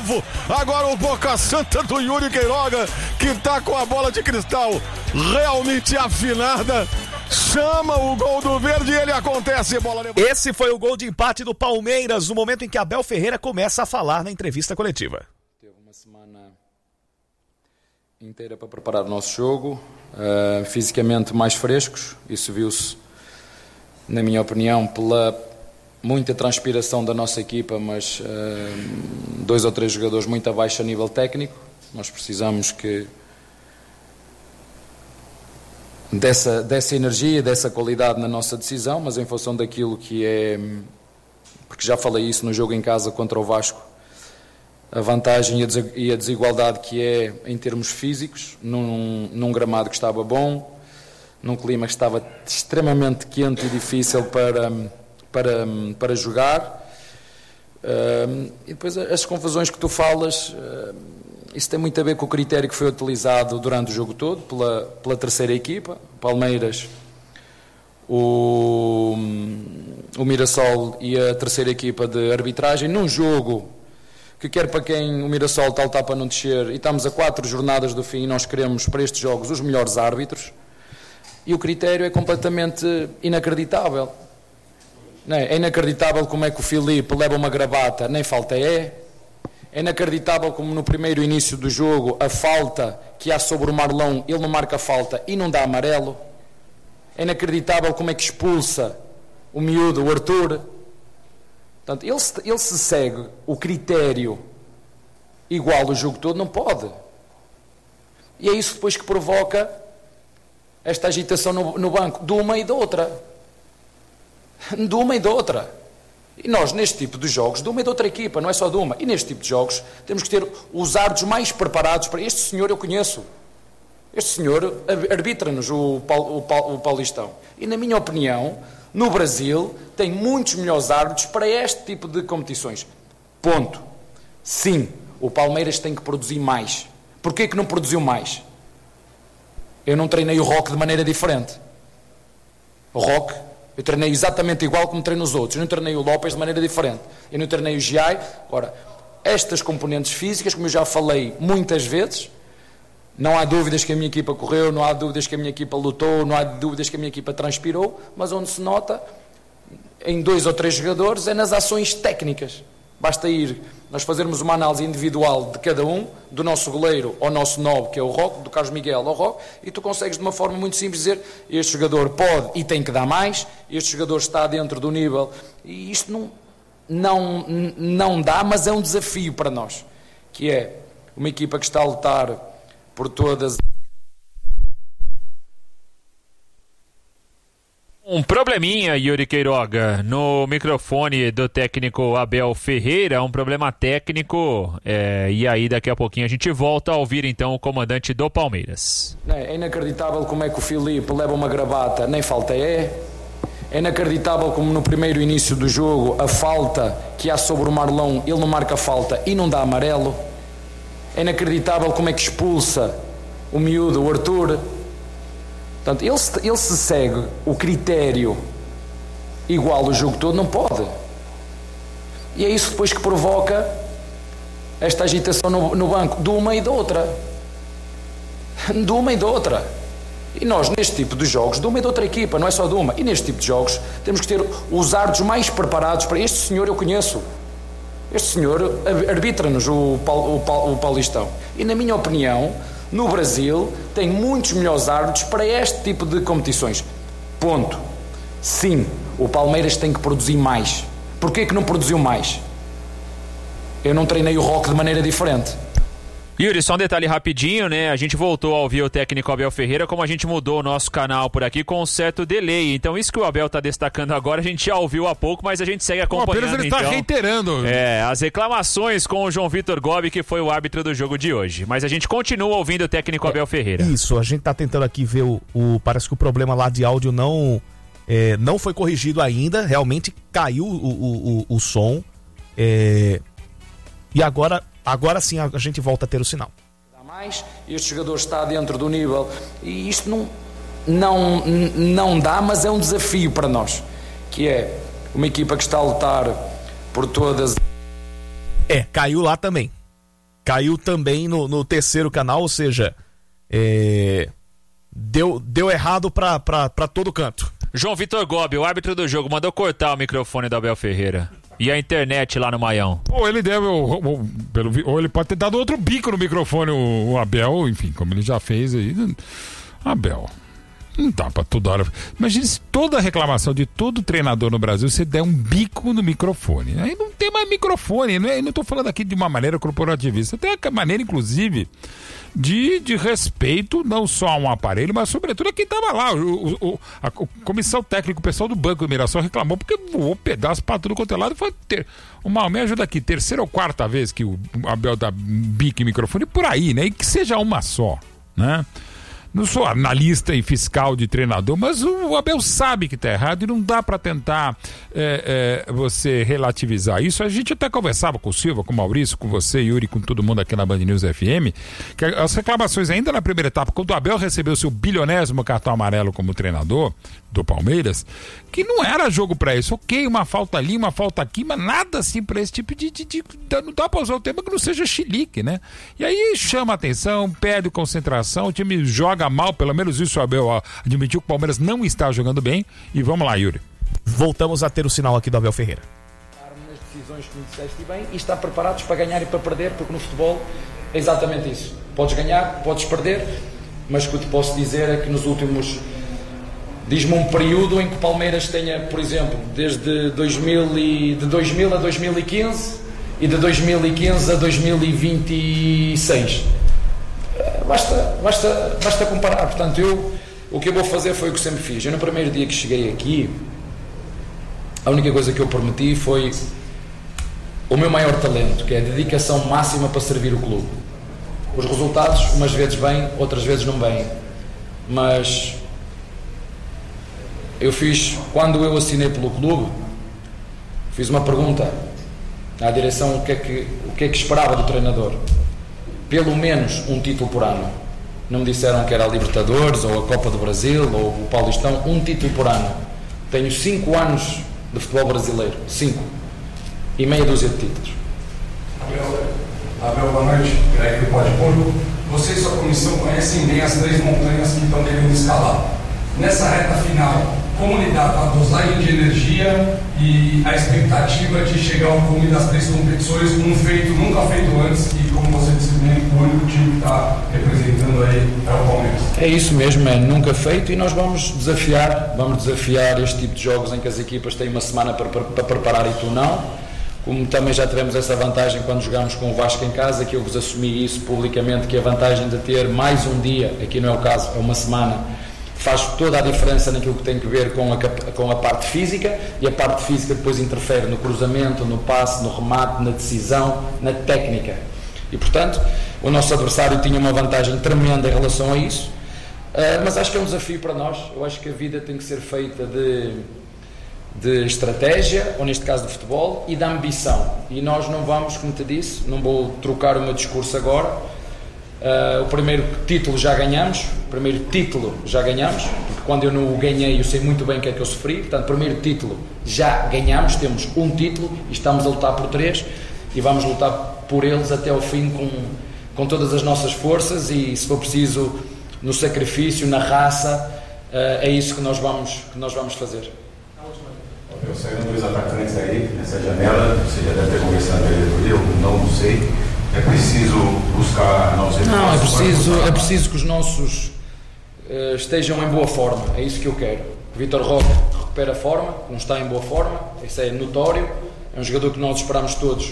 novo. Agora o Boca Santa do Yuri Queiroga, que tá com a bola de cristal realmente afinada. Chama o gol do verde e ele acontece. Bola levada. Esse foi o gol de empate do Palmeiras, no momento em que Abel Ferreira começa a falar na entrevista coletiva. Teve uma semana inteira para preparar o nosso jogo, fisicamente mais frescos. Isso viu-se, na minha opinião, pela muita transpiração da nossa equipa, mas 2 ou 3 jogadores muito abaixo a nível técnico. Nós precisamos dessa energia, dessa qualidade na nossa decisão, mas em função daquilo que é, porque já falei isso no jogo em casa contra o Vasco, a vantagem e a desigualdade que é em termos físicos, num gramado que estava bom, num clima que estava extremamente quente e difícil para jogar, e depois as confusões que tu falas, isso tem muito a ver com o critério que foi utilizado durante o jogo todo pela terceira equipa, Palmeiras, o Mirassol e a terceira equipa de arbitragem, num jogo que quer para quem o Mirassol está a lutar para não descer, e estamos a 4 jornadas do fim e nós queremos para estes jogos os melhores árbitros, e o critério é completamente inacreditável. É inacreditável como é que o Filipe leva uma gravata, nem falta é. É inacreditável como no primeiro início do jogo a falta que há sobre o Marlão, ele não marca falta e não dá amarelo. É inacreditável como é que expulsa o miúdo, o Arthur. Portanto, ele se segue o critério igual o jogo todo, não pode. E é isso depois que provoca esta agitação no banco, de uma e da outra. De uma e da outra. E nós, neste tipo de jogos, de uma e de outra equipa, não é só de uma, e neste tipo de jogos, temos que ter os árbitros mais preparados para... Este senhor eu conheço. Este senhor arbitra-nos o Paulistão. E, na minha opinião, no Brasil, tem muitos melhores árbitros para este tipo de competições. Ponto. Sim, o Palmeiras tem que produzir mais. Porquê que não produziu mais? Eu não treinei o Roque de maneira diferente. O Roque... Eu treinei exatamente igual como treino os outros. Eu não treinei o Lopes de maneira diferente. Eu não treinei o Giai. Ora, estas componentes físicas, como eu já falei muitas vezes, não há dúvidas que a minha equipa correu, não há dúvidas que a minha equipa lutou, não há dúvidas que a minha equipa transpirou, mas onde se nota, em 2 ou 3 jogadores, é nas ações técnicas. Basta ir, nós fazermos uma análise individual de cada um, do nosso goleiro ao nosso 9, que é o Roque, do Carlos Miguel ao Roque, e tu consegues de uma forma muito simples dizer, este jogador pode e tem que dar mais, este jogador está dentro do nível, e isto não dá, mas é um desafio para nós, que é uma equipa que está a lutar por todas... Um probleminha, Yuri Queiroga, no microfone do técnico Abel Ferreira, um problema técnico, e aí daqui a pouquinho a gente volta a ouvir então o comandante do Palmeiras. É inacreditável como é que o Filipe leva uma gravata, nem falta é. É inacreditável como no primeiro início do jogo a falta que há sobre o Marlão, ele não marca falta e não dá amarelo. É inacreditável como é que expulsa o miúdo, o Arthur. Portanto, ele se segue o critério igual o jogo todo, não pode. E é isso depois que provoca esta agitação no banco, de uma e da outra. De uma e da outra. E nós, neste tipo de jogos, de uma e da outra equipa, não é só de uma, e neste tipo de jogos, temos que ter os árbitros mais preparados para... Este senhor eu conheço. Este senhor arbitra-nos o Paulistão. E, na minha opinião... No Brasil, tem muitos melhores árbitros para este tipo de competições. Ponto. Sim, o Palmeiras tem que produzir mais. Porquê que não produziu mais? Eu não treinei o Roque de maneira diferente. Yuri, só um detalhe rapidinho, né? A gente voltou a ouvir o técnico Abel Ferreira, como a gente mudou o nosso canal por aqui com um certo delay. Então isso que o Abel está destacando agora, a gente já ouviu há pouco, mas a gente segue acompanhando. Apenas ele está reiterando. As reclamações com o João Vitor Gobi, que foi o árbitro do jogo de hoje. Mas a gente continua ouvindo o técnico Abel Ferreira. Isso, a gente está tentando aqui ver parece que o problema lá de áudio não foi corrigido ainda, realmente caiu o som. E agora sim a gente volta a ter o sinal. Este jogador está dentro do nível e isto não dá, mas é um desafio para nós, que é uma equipa que está a lutar por todas... Caiu lá também. caiu também no terceiro canal, ou seja, deu errado pra todo canto. João Vitor Gobi, o árbitro do jogo, mandou cortar o microfone do Abel Ferreira. E a internet lá no Maião? Ou ele deve, ou ele pode ter dado outro bico no microfone, o Abel, enfim, como ele já fez aí. Abel, não dá pra toda hora. Imagina se toda reclamação de todo treinador no Brasil você der um bico no microfone. Aí não tem mais microfone, não tô falando aqui de uma maneira corporativista. Tem a maneira, inclusive, de respeito não só a um aparelho, mas sobretudo a quem estava lá. A comissão técnica, o pessoal do Banco do Mirassol reclamou porque voou pedaço para tudo quanto é lado. Me ajuda aqui, terceira ou quarta vez que o Abel dá bico e microfone, por aí, né? E que seja uma só, né? Não sou analista e fiscal de treinador, mas o Abel sabe que está errado e não dá para tentar você relativizar isso. A gente até conversava com o Silva, com o Maurício, com você, Yuri, com todo mundo aqui na Band News FM, que as reclamações ainda na primeira etapa, quando o Abel recebeu seu bilionésimo cartão amarelo como treinador do Palmeiras, que não era jogo para isso. Ok, uma falta ali, uma falta aqui, mas nada assim para esse tipo de não dá para usar o tema que não seja chilique, né? E aí chama atenção, perde concentração, o time joga mal, pelo menos isso o Abel admitiu que o Palmeiras não está jogando bem. E vamos lá, Yuri. Voltamos a ter o sinal aqui do Abel Ferreira. Nas decisões que me disseste bem e estar preparados para ganhar e para perder, porque no futebol é exatamente isso. Podes ganhar, podes perder, mas o que eu te posso dizer é que nos últimos... Diz-me um período em que o Palmeiras tenha, por exemplo, desde 2000 a 2015 e de 2015 a 2026. Basta comparar. Portanto, o que eu vou fazer foi o que sempre fiz. Eu, no primeiro dia que cheguei aqui, a única coisa que eu prometi foi o meu maior talento, que é a dedicação máxima para servir o clube. Os resultados, umas vezes bem, outras vezes não bem. Mas quando eu assinei pelo clube, fiz uma pergunta à direção o que é que esperava do treinador. Pelo menos um título por ano. Não me disseram que era a Libertadores ou a Copa do Brasil ou o Paulistão. Um título por ano. Tenho 5 anos de futebol brasileiro. 5. E meia dúzia de títulos. Abel, boa noite. Greg do Pode Porco. Você e sua comissão conhecem bem as 3 montanhas que estão devendo escalar. Nessa reta final, como lidar com a dosagem de energia e a expectativa de chegar ao cume das 3 competições, um feito nunca feito antes e, como você disse bem, o único time que está representando aí é o Palmeiras. É isso mesmo, é nunca feito, e nós vamos desafiar este tipo de jogos em que as equipas têm uma semana para preparar e tu não. Como também já tivemos essa vantagem quando jogámos com o Vasco em casa, que eu vos assumi isso publicamente, que a vantagem de ter mais um dia, aqui não é o caso, é uma semana, faz toda a diferença naquilo que tem que ver com a parte física, e a parte física depois interfere no cruzamento, no passe, no remate, na decisão, na técnica. E portanto, o nosso adversário tinha uma vantagem tremenda em relação a isso, mas acho que é um desafio para nós. Eu acho que a vida tem que ser feita de estratégia, ou neste caso de futebol, e de ambição. E nós não vamos, como te disse, não vou trocar o meu discurso agora. O primeiro título já ganhamos, porque quando eu não o ganhei eu sei muito bem o que é que eu sofri. Portanto, primeiro título já ganhamos, temos um título e estamos a lutar por 3 e vamos lutar por eles até ao fim com todas as nossas forças, e se for preciso no sacrifício, na raça, é isso que nós vamos fazer. Eu saí 2 atacantes aí nessa janela, você já deve ter conversado com a diretoria, eu não sei. É preciso buscar novos recursos? Não, é preciso que os nossos estejam em boa forma. É isso que eu quero. O Vitor Roque recupera a forma, não está em boa forma, isso é notório. É um jogador que nós esperamos todos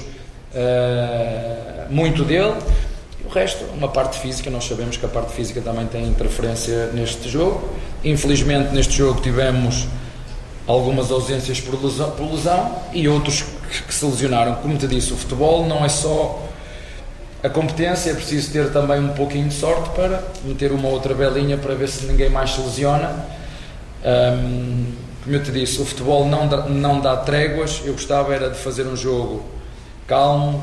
muito dele. E o resto, uma parte física, nós sabemos que a parte física também tem interferência neste jogo. Infelizmente, neste jogo tivemos algumas ausências por lesão e outros que se lesionaram. Como te disse, o futebol não é só a competência, é preciso ter também um pouquinho de sorte para meter uma outra belinha para ver se ninguém mais se lesiona. Como eu te disse, o futebol não dá tréguas. Eu gostava era de fazer um jogo calmo,